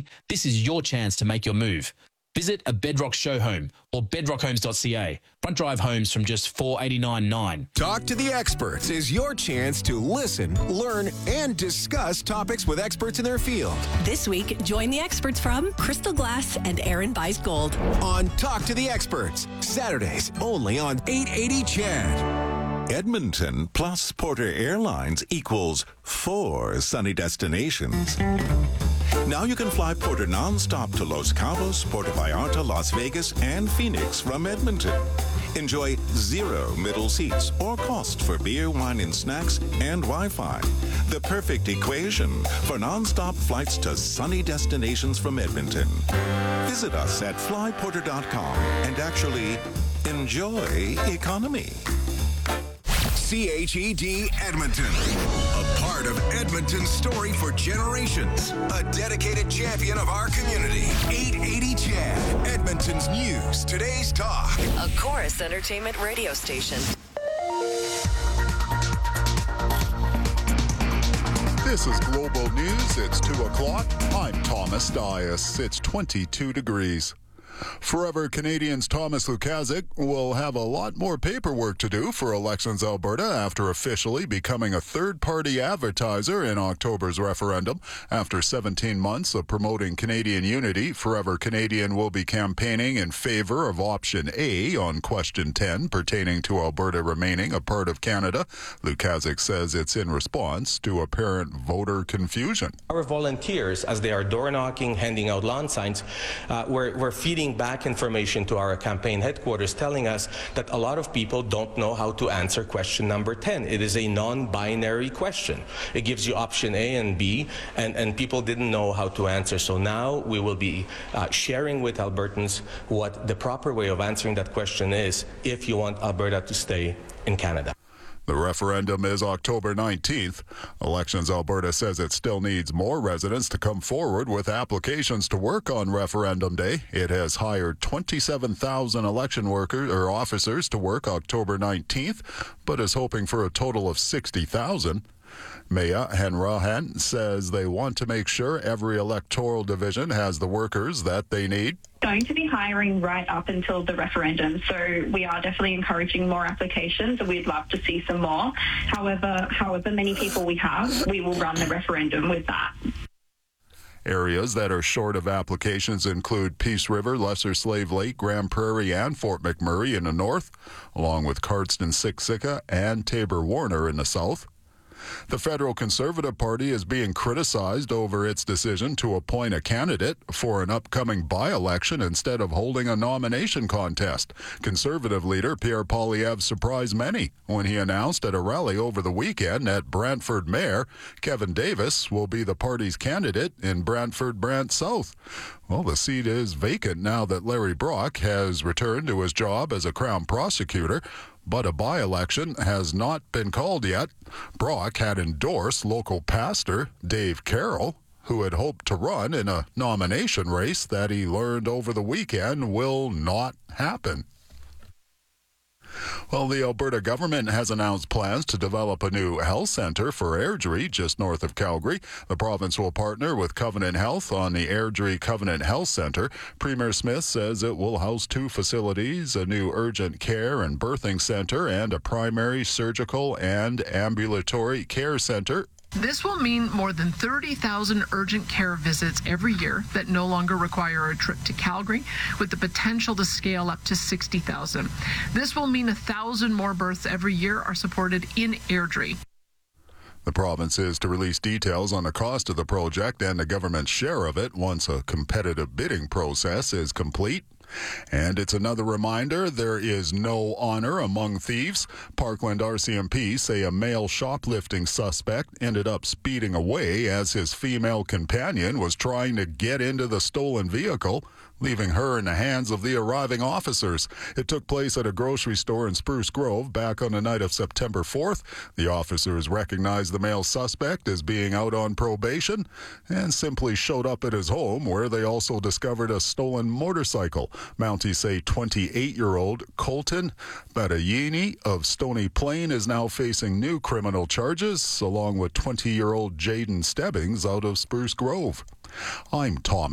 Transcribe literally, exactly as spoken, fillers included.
economy, this is your chance to make your move. Visit a Bedrock show home or bedrock homes dot c a. Front drive homes from just four hundred eighty-nine dollars and nine cents. Talk to the Experts is your chance to listen, learn, and discuss topics with experts in their field. This week, join the experts from Crystal Glass and Aaron Buys Gold. On Talk to the Experts, Saturdays only on eight eighty C H A D. Edmonton plus Porter Airlines equals four sunny destinations. Now you can fly Porter non-stop to Los Cabos, Puerto Vallarta, Las Vegas, and Phoenix from Edmonton. Enjoy zero middle seats or cost for beer, wine, and snacks and Wi-Fi. The perfect equation for non-stop flights to sunny destinations from Edmonton. Visit us at fly porter dot com and actually enjoy economy. C H E D Edmonton. A part of Edmonton's story for generations. A dedicated champion of our community. eight eighty C H A D. Edmonton's news. Today's talk. A Chorus Entertainment radio station. This is Global News. It's two o'clock. I'm Thomas Dias. It's twenty-two degrees. Forever Canadians Thomas Lukaszuk will have a lot more paperwork to do for Elections Alberta after officially becoming a third-party advertiser in October's referendum. After seventeen months of promoting Canadian unity, Forever Canadian will be campaigning in favor of option A on question ten pertaining to Alberta remaining a part of Canada. Lukaszuk says it's in response to apparent voter confusion. Our volunteers, as they are door knocking, handing out lawn signs, uh, we're, we're feeding back information to our campaign headquarters telling us that a lot of people don't know how to answer question number ten. It is a non-binary question. It gives you option A and B, and, and people didn't know how to answer. So now we will be uh, sharing with Albertans what the proper way of answering that question is if you want Alberta to stay in Canada. The referendum is October nineteenth. Elections Alberta says it still needs more residents to come forward with applications to work on referendum day. It has hired twenty-seven thousand election workers or officers to work October nineteenth, but is hoping for a total of sixty thousand. Maya Hanrahan says they want to make sure every electoral division has the workers that they need. Going to be hiring right up until the referendum, so we are definitely encouraging more applications, and we'd love to see some more. However, however many people we have, we will run the referendum with that. Areas that are short of applications include Peace River, Lesser Slave Lake, Grand Prairie, and Fort McMurray in the north, along with Cardston, Siksika, and Tabor-Warner in the south. The Federal Conservative Party is being criticized over its decision to appoint a candidate for an upcoming by-election instead of holding a nomination contest. Conservative leader Pierre Poilievre surprised many when he announced at a rally over the weekend that Brantford Mayor Kevin Davis will be the party's candidate in Brantford-Brant South. Well, the seat is vacant now that Larry Brock has returned to his job as a Crown prosecutor. But a by-election has not been called yet. Brock had endorsed local pastor Dave Carroll, who had hoped to run in a nomination race that he learned over the weekend will not happen. Well, the Alberta government has announced plans to develop a new health centre for Airdrie, just north of Calgary. The province will partner with Covenant Health on the Airdrie Covenant Health Centre. Premier Smith says it will house two facilities, a new urgent care and birthing centre, and a primary, surgical, and ambulatory care centre. This will mean more than thirty thousand urgent care visits every year that no longer require a trip to Calgary, with the potential to scale up to sixty thousand. This will mean one thousand more births every year are supported in Airdrie. The province is to release details on the cost of the project and the government's share of it once a competitive bidding process is complete. And it's another reminder there is no honor among thieves. Parkland R C M P say a male shoplifting suspect ended up speeding away as his female companion was trying to get into the stolen vehicle, leaving her in the hands of the arriving officers. It took place at a grocery store in Spruce Grove back on the night of September fourth. The officers recognized the male suspect as being out on probation and simply showed up at his home, where they also discovered a stolen motorcycle. Mounties say twenty-eight-year-old Colton Badayini of Stony Plain is now facing new criminal charges, along with twenty-year-old Jaden Stebbings out of Spruce Grove. I'm Tom.